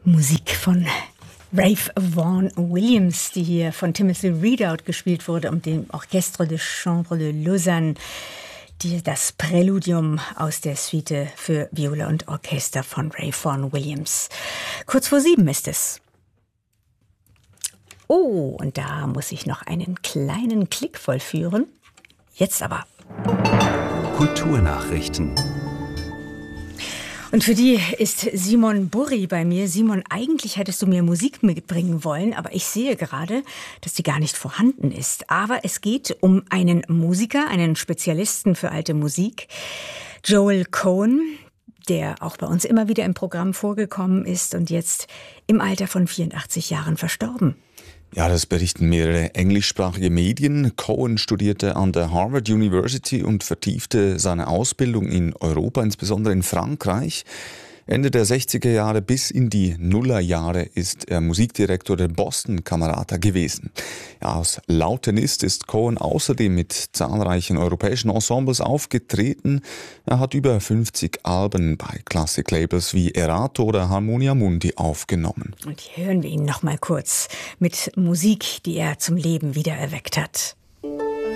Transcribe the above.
Musik von Ralph Vaughan Williams, die hier von Timothy Ridout gespielt wurde und dem Orchestre de Chambre de Lausanne, das Präludium aus der Suite für Viola und Orchester von Ralph Vaughan Williams. Kurz vor 7 ist es. Oh, und da muss ich noch einen kleinen Klick vollführen. Jetzt aber. Kulturnachrichten. Und für die ist Simon Burri bei mir. Simon, eigentlich hättest du mir Musik mitbringen wollen, aber ich sehe gerade, dass die gar nicht vorhanden ist. Aber es geht um einen Musiker, einen Spezialisten für alte Musik, Joel Cohen, der auch bei uns immer wieder im Programm vorgekommen ist und jetzt im Alter von 84 Jahren verstorben. Ja, das berichten mehrere englischsprachige Medien. Cohen studierte an der Harvard University und vertiefte seine Ausbildung in Europa, insbesondere in Frankreich. Ende der 60er Jahre bis in die Nullerjahre ist er Musikdirektor der Boston Camerata gewesen. Ja, als Lautenist ist Cohen außerdem mit zahlreichen europäischen Ensembles aufgetreten. Er hat über 50 Alben bei Klassiklabels wie Erato oder Harmonia Mundi aufgenommen. Und hier hören wir ihn noch mal kurz mit Musik, die er zum Leben wiedererweckt hat.